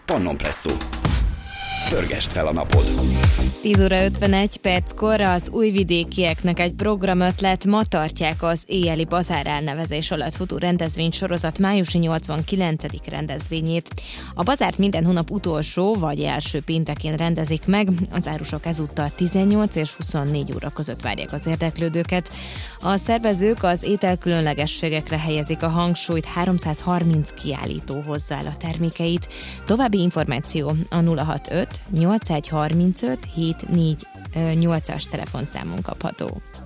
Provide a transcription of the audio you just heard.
Pannon Presszó. Pörgest fel a napod! 10 óra 51 perckor az újvidékieknek egy programötlet, ma tartják az éjjeli bazár elnevezés alatt futó rendezvénysorozat májusi 89. rendezvényét. A bazárt minden hónap utolsó vagy első péntekén rendezik meg, az árusok ezúttal 18 és 24 óra között várják az érdeklődőket. A szervezők az ételkülönlegességekre helyezik a hangsúlyt, 330 kiállító hozzá el a termékeit. További információ a 065 8135 748-as telefonszámon kapható.